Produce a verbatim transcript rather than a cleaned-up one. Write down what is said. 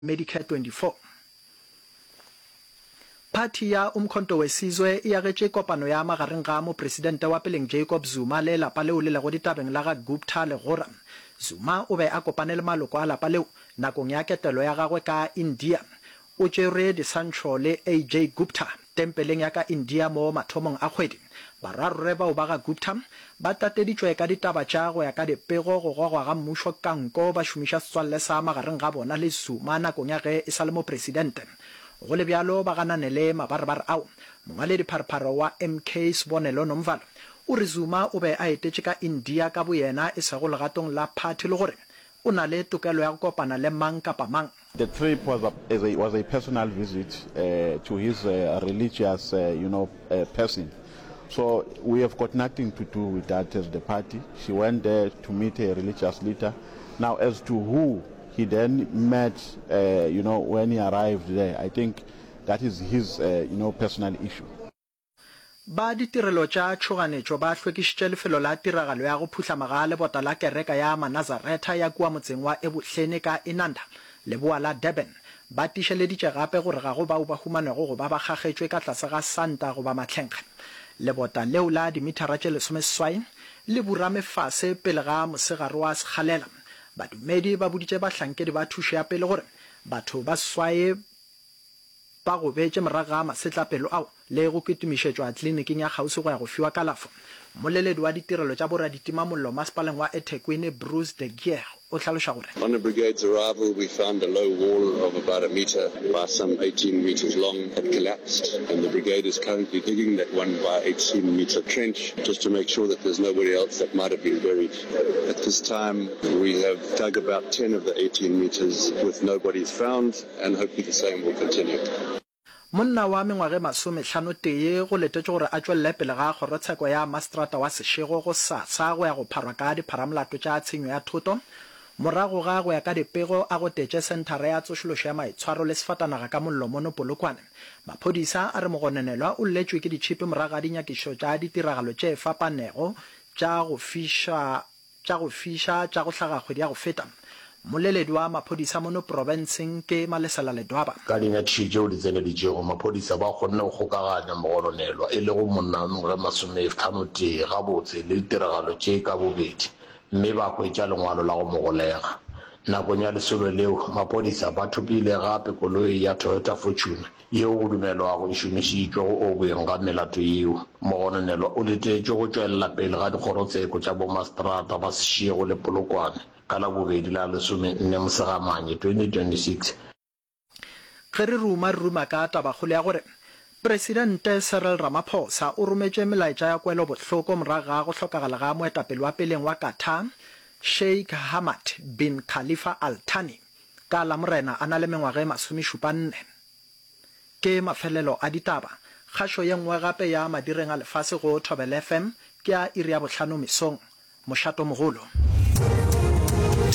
Medicare twenty-four. Party ya umkhonto wesizwe iyagetše kopano ya magareng ga mo presidente wa peleng Jacob Zuma le lapa leo le lego ditabeng la ga Gupta le Gora. Zuma o be a kopane le maloko a lapa leo nakong ya ketelo ya gagwe ka India. O tšere disantšho le A J Gupta tempeleng ya ka India mo mathomong a kgwedi. Bararre bao ba ga Gupta ba tateditšwe ka ditaba tša go ya ka dipego go gogwa ga mmušo ka nko ba šomiša setswalle sa magareng ga bona le Zuma nakong ya ge e sa le mo presidente. Go le bjalo ba ganane le mabarabara ao mongwaledi pharpharo wa M K Sibonelo Nomvalo o re Zuma o be a etetše ka India ka boyena e sego legatong la party le gore o na le tokelo ya go kopana le mang kapa mang. The trip was a, a, was a personal visit uh, to his uh, religious uh, you know, uh, person. So we have got nothing to do with that as the party. She went there to meet a religious leader. Now as to who he then met, uh, you know, when he arrived there, I think that is his, uh, you know, personal issue. Ba ditirelo tša tšhoganetšo ba hlwekišitše lefelo la tiragalo ya go phuhlamaga le bota la kereka ya Manazareta ya kua motseng wa Ebuhlene ka Inanda leboa la Durban. Ba tišeleditše gape gore ga go bao ba humanego go ba ba kgagetšwe ka tlase ga santa go ba matlhenkge. Lebota leo la dimithara tše lesomeseswai le buramefase pele ga mosegare wa sekgalela. Badumedi ba boditše bahlankedi ba thušo ya pele gore batho ba swae ba go betše morago ga masetlapelo ao le go ketumišetšwa tleliniking ya kgauswi go ya go fiwa kalafo. Moleledi wa ditirelo tša boraditimamollo masepaleng wa eThekwini Bruce de Geer o hlaloša gore on the brigade's arrival we found a low wall of about a metre by some eighteen metres long had collapsed, and the brigade is currently digging that one by eighteen metre trench just to make sure that there's nobody else that might have been buried. At this time we have dug about ten of the eighteen metres with nobody found, and hopefully the same will continue. Monna wa mengwage masomehlano tee go letetše gore a tšwelele pele ga kgorotsheko ya mastrata wa sešego go sasa go ya go pharwa ka dipharamolato tša tshenyo ya thoto morago ga go ya ka dipego a go tetše senthara ya tsošološo ya maitshwaro le sefatanaga ka mollo mono Polokwane. Maphodisa a re mogononelwa o lletšwe ke ditšhipi morago ga dinyakišo tša ditiragalo tše fapanego tša go fiša tša go fiša tša go hlaga kgwedi ya go feta. Moleledi wa maphodisa mono provinceng ke Malesela Ledwaba ka dinyakišo tšeo di tseneletšego maphodisa ba kgonne go kgokaganya mogononelwa e le go monnano ge masomehlano tee gabotse le ditiragalo tše ka bobedi mme ba hwetša lengwalo la go mogolega. Nakong ya lesolo leo maphodisa ba thopile gape koloi ya Toyota Fortune yeo go dumelwago e šomišitšwe go oboeng ga melato yeo. Mogononelwa o letetše go tšwelela pele ga dikgorotsheko tša bomastrata ba Seshego le Polokwane ka la bobedi la lesome nne Mosegamanye twenty twenty-six. Ge re ruma ruma ka tabakgolo ya gore Presidente Cyril Ramaphosa o rometše melaetša ya kwelo bohloko morago ga go hlokagala ga moetapele wa peleng wa Qatar Sheikh Hamad bin Khalifa Al Thani ka la morena a na le mengwaga e masomešupanne. Ke mafelelo a ditaba kgašo ye nngwe gape ya madireng a lefase go Thobela F M ke a iri ya bohlano mesong mošato mogolo.